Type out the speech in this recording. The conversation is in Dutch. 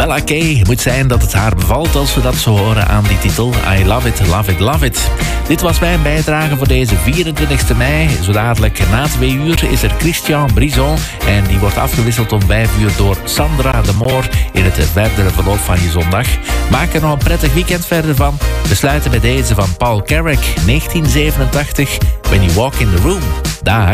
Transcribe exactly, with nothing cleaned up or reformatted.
Bella Kay, moet zijn dat het haar bevalt als we dat zo horen aan die titel. I love it, love it, love it. Dit was mijn bijdrage voor deze vierentwintigste mei. Zo dadelijk na twee uur is er Christian Brison. En die wordt afgewisseld om vijf uur door Sandra de Moor in het verdere verloop van je zondag. Maak er nog een prettig weekend verder van. We sluiten met deze van Paul Carrack, negentien zevenentachtig, When You Walk in the Room. Dag.